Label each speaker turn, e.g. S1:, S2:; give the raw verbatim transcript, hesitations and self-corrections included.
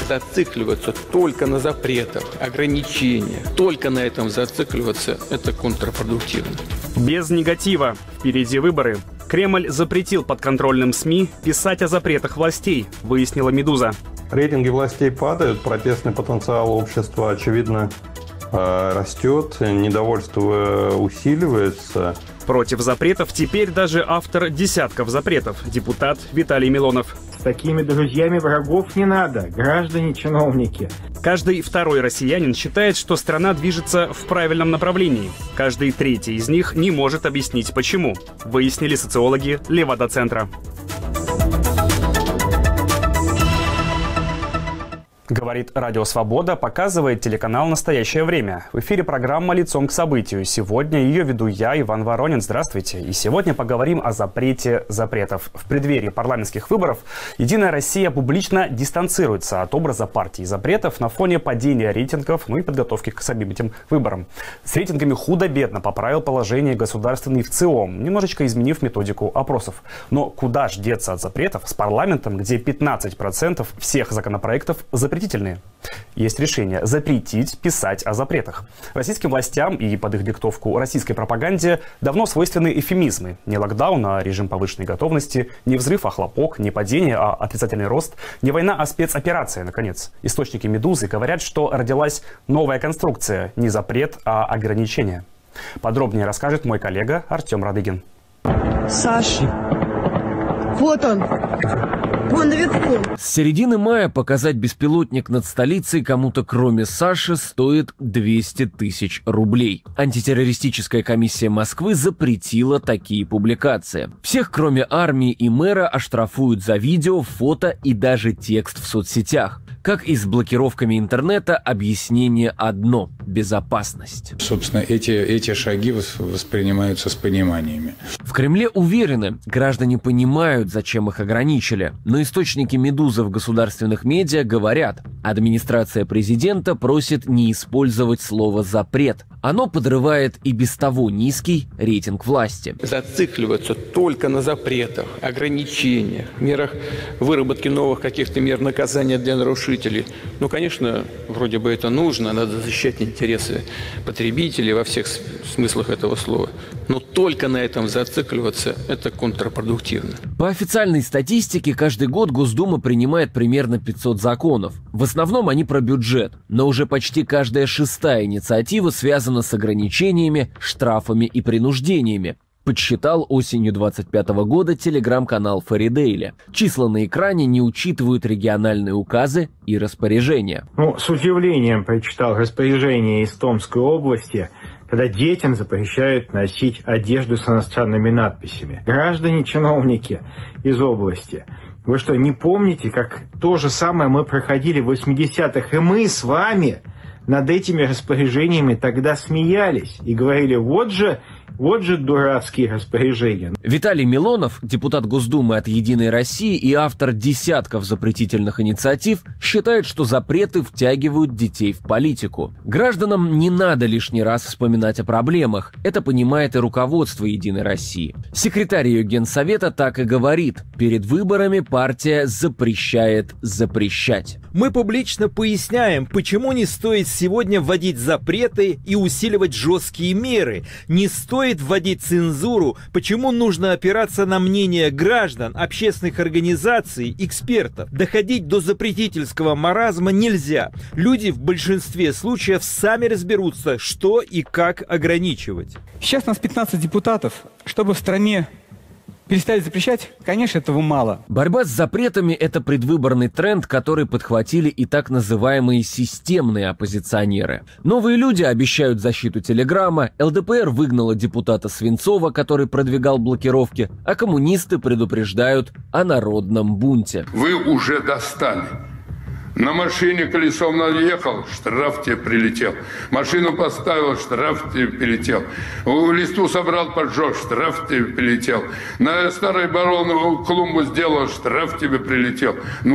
S1: Зацикливаться только на запретах, ограничениях, только на этом зацикливаться – это контрпродуктивно.
S2: Без негатива. Впереди выборы. Кремль запретил подконтрольным СМИ писать о запретах властей, выяснила «Медуза».
S3: Рейтинги властей падают, протестный потенциал общества, очевидно, растет, недовольство усиливается.
S2: Против запретов теперь даже автор десятков запретов, депутат Виталий Милонов.
S4: С такими друзьями врагов не надо, граждане-чиновники.
S2: Каждый второй россиянин считает, что страна движется в правильном направлении. Каждый третий из них не может объяснить, почему. Выяснили социологи Левада-центра. Говорит Радио Свобода, показывает телеканал «Настоящее время». В эфире программа «Лицом к событию». Сегодня ее веду я, Иван Воронин. Здравствуйте. И сегодня поговорим о запрете запретов. В преддверии парламентских выборов «Единая Россия» публично дистанцируется от образа партии запретов на фоне падения рейтингов, ну и подготовки к самим этим выборам. С рейтингами худо-бедно поправил положение государственный ВЦИОМ, немножечко изменив методику опросов. Но куда ж деться от запретов с парламентом, где пятнадцать процентов всех законопроектов запретительные? Есть решение запретить писать о запретах. Российским властям и под их диктовку российской пропаганде давно свойственны эвфемизмы. Не локдаун, а режим повышенной готовности, не взрыв, а хлопок, не падение, а отрицательный рост, не война, а спецоперация, наконец. Источники «Медузы» говорят, что родилась новая конструкция, не запрет, а ограничение. Подробнее расскажет мой коллега Артем Радыгин.
S5: Саша, вот он. Вон наверху.
S6: С середины мая показать беспилотник над столицей кому-то кроме Саши стоит двести тысяч рублей. Антитеррористическая комиссия Москвы запретила такие публикации. Всех, кроме армии и мэра, оштрафуют за видео, фото и даже текст в соцсетях. Как и с блокировками интернета, объяснение одно – безопасность.
S7: Собственно, эти, эти шаги воспринимаются с пониманиями.
S6: В Кремле уверены, граждане понимают, зачем их ограничили. Но источники «Медузы» в государственных медиа говорят, администрация президента просит не использовать слово «запрет». Оно подрывает и без того низкий рейтинг власти.
S1: Зацикливаться только на запретах, ограничениях, мерах выработки новых каких-то мер наказания для нарушителей. Ну, конечно, вроде бы это нужно, надо защищать интересы потребителей во всех смыслах этого слова. Но только на этом зацикливаться – это контрпродуктивно.
S6: По официальной статистике, каждый год Госдума принимает примерно пятьсот законов. В основном они про бюджет, но уже почти каждая шестая инициатива связана с ограничениями, штрафами и принуждениями, подсчитал осенью двадцать пятого года телеграм-канал Фаридейля. Числа на экране не учитывают региональные указы и распоряжения.
S4: Ну, с удивлением прочитал распоряжение из Томской области, когда детям запрещают носить одежду с иностранными надписями. Граждане-чиновники из области, вы что, не помните, как то же самое мы проходили в восьмидесятых, и мы с вами над этими распоряжениями тогда смеялись и говорили, вот же, вот же дурацкие распоряжения.
S6: Виталий Милонов, депутат Госдумы от «Единой России» и автор десятков запретительных инициатив, считает, что запреты втягивают детей в политику. Гражданам не надо лишний раз вспоминать о проблемах. Это понимает и руководство «Единой России». Секретарь ее Генсовета так и говорит: перед выборами партия запрещает запрещать.
S8: Мы публично поясняем, почему не стоит сегодня вводить запреты и усиливать жесткие меры. Не стоит вводить цензуру, почему нужно опираться на мнение граждан, общественных организаций, экспертов. Доходить до запретительского маразма нельзя. Люди в большинстве случаев сами разберутся, что и как ограничивать.
S9: Сейчас нас пятнадцать депутатов, чтобы в стране перестали запрещать, конечно, этого мало.
S6: Борьба с запретами – это предвыборный тренд, который подхватили и так называемые системные оппозиционеры. Новые люди обещают защиту Телеграма, эл дэ пэ эр выгнала депутата Свинцова, который продвигал блокировки, а коммунисты предупреждают о народном бунте.
S10: Вы уже достали. На машине колесом наехал, штраф тебе прилетел. Машину поставил, штраф тебе прилетел. Листу собрал, поджег, штраф тебе прилетел. На старой баронову клумбу сделал, штраф тебе прилетел. Ну,